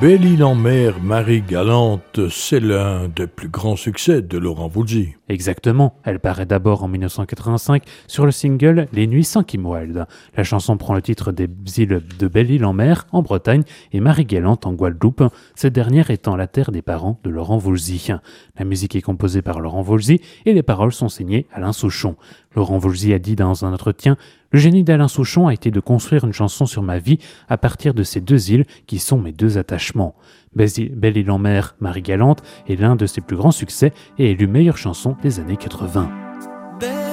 Belle-Île-en-Mer, Marie Galante, c'est l'un des plus grands succès de Laurent Voulzy. Exactement, elle paraît d'abord en 1985 sur le single Les Nuits sans Kim Wilde. La chanson prend le titre des îles de Belle-Île-en-Mer en Bretagne et Marie-Galante en Guadeloupe, cette dernière étant la terre des parents de Laurent Voulzy. La musique est composée par Laurent Voulzy et les paroles sont signées Alain Souchon. Laurent Voulzy a dit dans un entretien « Le génie d'Alain Souchon a été de construire une chanson sur ma vie à partir de ces deux îles qui sont mes deux attachements. » Belle-Île-en-Mer, Marie-Galante est l'un de ses plus grands succès et élu meilleure chanson des années 80.